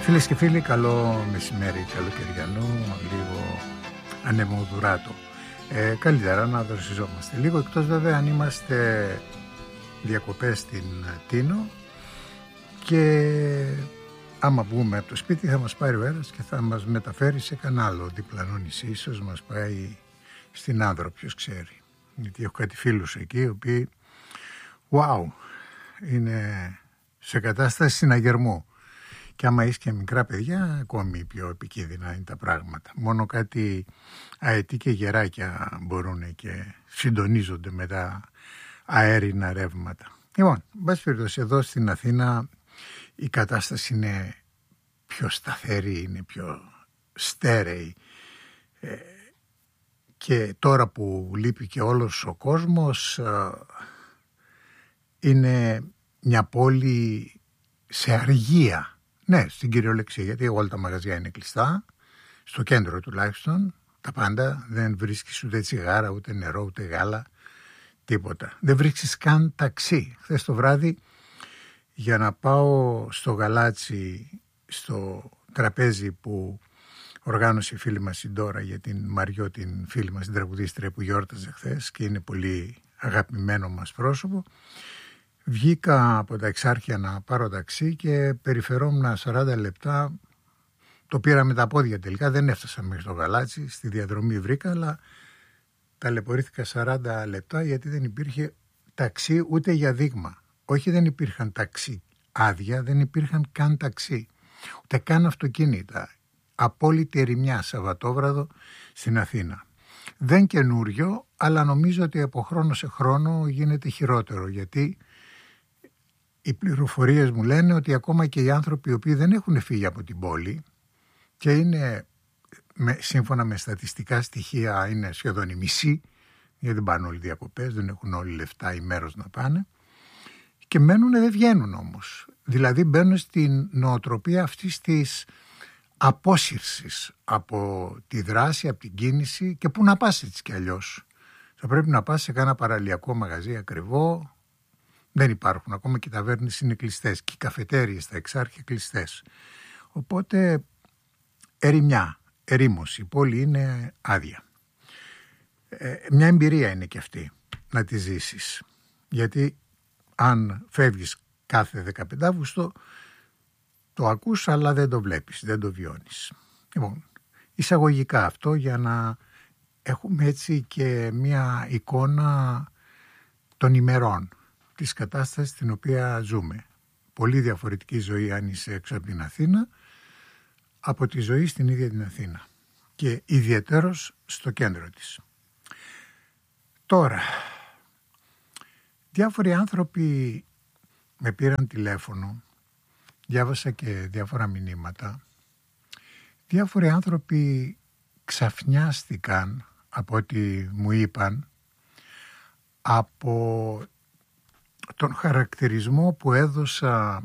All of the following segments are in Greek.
Φίλες και φίλοι, καλό μεσημέρι, καλοκαιριανό, λίγο ανεμοδουράτο. Καλύτερα να δροσιζόμαστε λίγο, εκτός βέβαια αν είμαστε διακοπές στην Τίνο και άμα βγούμε από το σπίτι θα μας πάρει ο αέρας και θα μας μεταφέρει σε κανένα άλλο διπλανό νησί, ίσως μας πάει στην Άνδρο, ποιος ξέρει. Γιατί έχω κάτι φίλους εκεί, οι οποίοι, είναι σε κατάσταση συναγερμού. Και άμα είσαι και μικρά παιδιά, ακόμη πιο επικίνδυνα είναι τα πράγματα. Μόνο κάτι αετοί και γεράκια μπορούν και συντονίζονται με τα αέρινα ρεύματα. Λοιπόν, μπας περιπτώσει, εδώ στην Αθήνα η κατάσταση είναι πιο σταθερή, είναι πιο στέρεη. Και τώρα που λείπει και όλος ο κόσμος, είναι μια πόλη σε αργία. Ναι, στην κυριολεξία, γιατί όλα τα μαγαζιά είναι κλειστά, στο κέντρο τουλάχιστον, τα πάντα, δεν βρίσκεις ούτε τσιγάρα, ούτε νερό, ούτε γάλα, τίποτα. Δεν βρίσκεις καν ταξί. Χθες το βράδυ, για να πάω στο Γαλάτσι, στο τραπέζι που οργάνωσε η φίλη μας η Ντόρα για την Μαριό, την φίλη μας, την τραγουδίστρια που γιόρταζε χθες και είναι πολύ αγαπημένο μας πρόσωπο, βγήκα από τα Εξάρχεια να πάρω ταξί και περιφερόμουν 40 λεπτά. Το πήρα με τα πόδια τελικά, δεν έφτασα μέχρι το Γαλάτσι, στη διαδρομή βρήκα, αλλά ταλαιπωρήθηκα 40 λεπτά γιατί δεν υπήρχε ταξί ούτε για δείγμα. Όχι, δεν υπήρχαν ταξί άδεια, δεν υπήρχαν καν ταξί, ούτε καν αυτοκίνητα. Απόλυτη ερημιά Σαββατόβραδο στην Αθήνα. Δεν καινούριο, αλλά νομίζω ότι από χρόνο σε χρόνο γίνεται χειρότερο, γιατί οι πληροφορίες μου λένε ότι ακόμα και οι άνθρωποι οι οποίοι δεν έχουν φύγει από την πόλη και είναι, σύμφωνα με στατιστικά στοιχεία, είναι σχεδόν οι μισοί, γιατί δεν πάνε όλοι διακοπές, δεν έχουν όλοι λεφτά ή μέρος να πάνε, και μένουν, δεν βγαίνουν όμως. Δηλαδή μπαίνουν στην νοοτροπία αυτής της απόσυρσης από τη δράση, από την κίνηση, και πού να πας έτσι κι αλλιώς. Θα πρέπει να πας σε κάνα παραλιακό μαγαζί ακριβό. Δεν υπάρχουν, ακόμα και οι ταβέρνες είναι κλειστές και οι καφετέριες στα Εξάρχεια κλειστές. Οπότε ερημιά, ερήμωση, η πόλη είναι άδεια. Μια εμπειρία είναι και αυτή να τη ζήσεις, γιατί αν φεύγεις κάθε 15 Αύγουστο το ακούς αλλά δεν το βλέπεις, δεν το βιώνεις. Λοιπόν, εισαγωγικά αυτό για να έχουμε έτσι και μια εικόνα των ημερών της κατάστασης στην οποία ζούμε. Πολύ διαφορετική ζωή αν είσαι έξω από την Αθήνα από τη ζωή στην ίδια την Αθήνα και ιδιαιτέρως στο κέντρο της. Τώρα, διάφοροι άνθρωποι με πήραν τηλέφωνο, διάβασα και διάφορα μηνύματα. Διάφοροι άνθρωποι ξαφνιάστηκαν από ό,τι μου είπαν από τον χαρακτηρισμό που έδωσα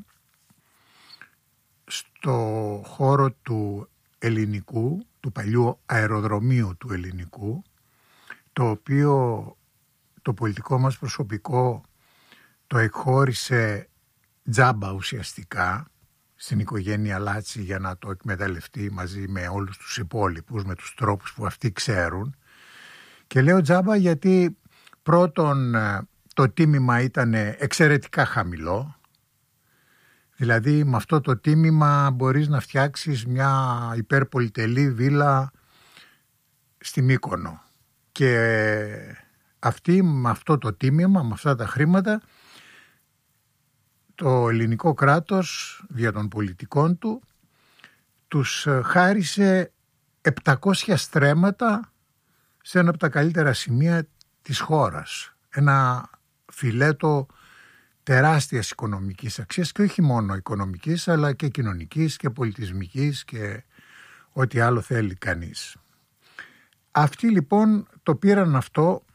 στο χώρο του Ελληνικού, του παλιού αεροδρομίου του Ελληνικού, το οποίο το πολιτικό μας προσωπικό το εκχώρησε τζάμπα ουσιαστικά στην οικογένεια Λάτσι για να το εκμεταλλευτεί μαζί με όλους τους υπόλοιπους, με τους τρόπους που αυτοί ξέρουν. Και λέω τζάμπα γιατί πρώτον το τίμημα ήταν εξαιρετικά χαμηλό, δηλαδή με αυτό το τίμημα μπορείς να φτιάξεις μια υπερπολιτελή βίλα στη Μύκονο και αυτοί με αυτό το τίμημα, με αυτά τα χρήματα, το ελληνικό κράτος δια των πολιτικών του τους χάρισε 700 στρέμματα σε ένα από τα καλύτερα σημεία της χώρας. Ένα φιλέτο τεράστιας οικονομικής αξίας και όχι μόνο οικονομικής αλλά και κοινωνικής και πολιτισμικής και ό,τι άλλο θέλει κανείς. Αυτοί λοιπόν το πήραν αυτό